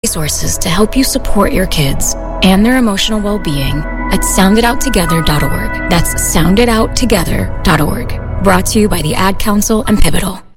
resources to help you support your kids and their emotional well-being at sounditouttogether.org. That's sounditouttogether.org. Brought to you by the Ad Council and Pivotal.